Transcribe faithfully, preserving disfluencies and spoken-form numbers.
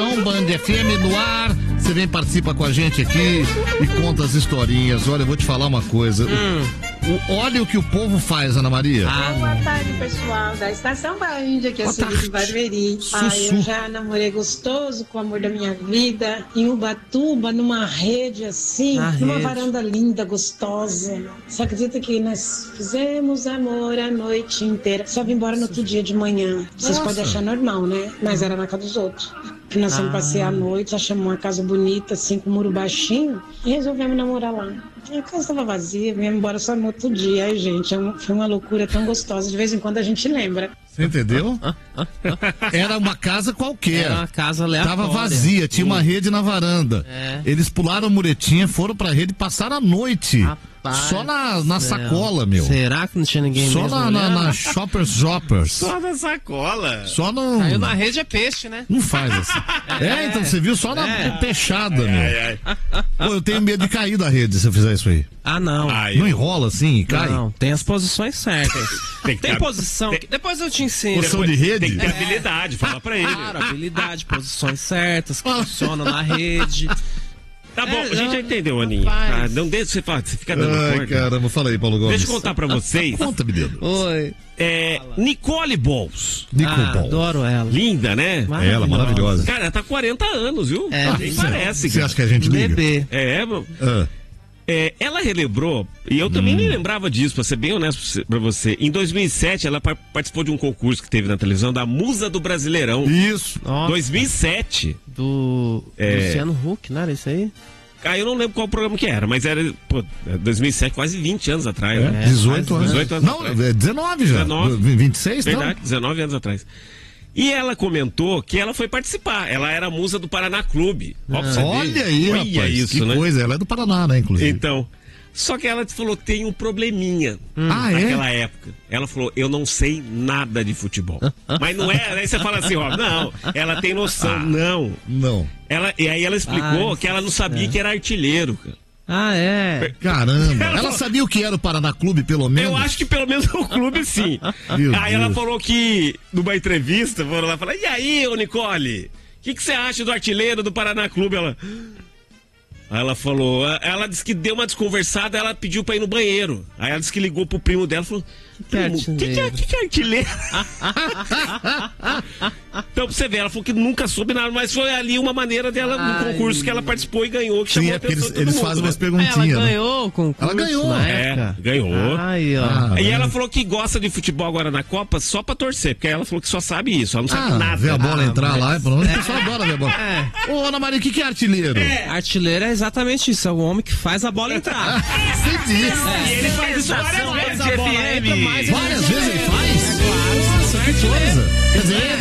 Band F M no ar, você vem, participa com a gente aqui e conta as historinhas. Olha, eu vou te falar uma coisa. Hum. O, olha o que o povo faz, Ana Maria. Ah, boa tarde, pessoal da Estação Bahia, que é Sueli do Barberim. Ah, eu já namorei gostoso com o amor da minha vida em Ubatuba, numa rede assim, Na numa rede. varanda linda, gostosa. Você acredita que nós fizemos amor a noite inteira? Só vim embora no outro dia de manhã. Vocês Nossa. podem achar normal, né? Mas era na casa dos outros. Que nós fomos Ah. passear à noite, achamos uma casa bonita, assim, com muro baixinho, e resolvemos namorar lá. A casa estava vazia, viemos embora só no outro dia. Aí, gente, é um- foi uma loucura tão gostosa. De vez em quando a gente lembra. Você entendeu? Era uma casa qualquer. Era uma casa aleatória. Tava vazia, tinha uma rede na varanda. É. Eles pularam a muretinha, foram pra rede e passaram a noite. Rapaz Só na, na do céu. sacola, meu. Será que não tinha ninguém Só mesmo na, na, olhando? na Shoppers Joppers. Só na sacola. Só no. Caiu na rede é peixe, né? Não faz assim. É, então você viu só na É. peixada, meu. Ai, ai. Pô, eu tenho medo de cair da rede se eu fizer isso aí. Ah, não. Ai, Não enrola assim e cai? Não, tem as posições certas. Tem que Tem tá- posição. tem- que- Depois eu te ensino. Posição de rede? Tem que ter habilidade, fala pra ele. Claro, habilidade, posições certas que funcionam na rede. Tá bom, É, a gente não, já entendeu, Aninha. rapaz. Tá, não deixa você falar, você fica dando Ai, corda. caramba, fala aí, Paulo Gomes. Deixa eu contar pra vocês. Conta, menino. Oi. É, Nicole Balls. Nicole Ah, Balls. adoro ela. Linda, né? É ela, maravilhosa. Cara, ela tá com quarenta anos, viu? É, Nem você- parece, Você cara. acha que a gente liga? Bebê. É, mano. Ah, É, ela relembrou, e eu também nem lembrava disso, pra ser bem honesto pra você. Em dois mil e sete, ela par- participou de um concurso que teve na televisão da Musa do Brasileirão. isso. Nossa, dois mil e sete. do É. Luciano Huck, não era isso aí? Ah, eu não lembro qual programa que era, mas era, pô, dois mil e sete, quase vinte anos atrás, É, né? dezoito anos. dezoito anos Não, atrás. é dezenove já. dezenove. vinte e seis, não? Verdade, dezenove anos atrás. E ela comentou que ela foi participar. Ela era a musa do Paraná Clube. Ó, pra você ver. Olha aí, Olha rapaz. isso, que né? coisa. Ela é do Paraná, né, inclusive. Então, só que ela falou, tem um probleminha Ah, é? naquela época. Ela falou, eu não sei nada de futebol. Mas não é, aí você fala assim, ó, não, ela tem noção, não. Não. Ela, e aí ela explicou Ai, que ela não sabia que era artilheiro, cara. Ah, é. Caramba. Ela Ela falou- sabia o que era o Paraná Clube, pelo menos? Eu acho que pelo menos o clube sim. Meu Aí ela Deus. falou que, numa entrevista, foram lá falar, e aí, ô Nicole, o que, que você acha do artilheiro do Paraná Clube? Ela... Aí ela falou, ela disse que deu uma desconversada, ela pediu pra ir no banheiro. Aí ela disse que ligou pro primo dela e falou, Que primo, o que, que, é, artilheiro? que, que é artilheiro? Então pra você ver, ela falou que nunca soube nada, mas foi ali uma maneira dela, no Ai. concurso que ela participou e ganhou, que Sim, chamou é a porque atenção eles, de todo eles mundo, fazem né? umas Ela perguntinhas, né? ganhou o concurso Ela ganhou. na É, época. ganhou. Aí, ó. Ah, E né? ela falou que gosta de futebol agora na Copa só pra torcer, porque ela falou que só sabe isso, ela não sabe Ah, nada. ver a bola Ah, entrar mas- lá, pelo menos o pessoal adora ver a bola. É. Ô, Ana Maria, o que, que é artilheiro? Artilheiro é exatamente isso, é o homem que faz a bola entrar. Você disse. E ele faz isso várias vezes, a bola F M. entra, mais Várias vezes ele faz? Claro, Nossa, que coisa. Quer dizer,